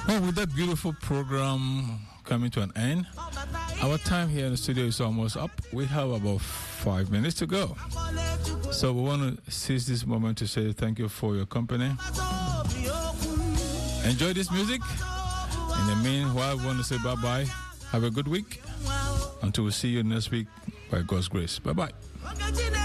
Well, with that beautiful program coming to an end, our time here in the studio is almost up. We have about 5 minutes to go. So we want to seize this moment to say thank you for your company. Enjoy this music. In the meanwhile, we want to say bye-bye. Have a good week. Until we see you next week, by God's grace. Bye-bye.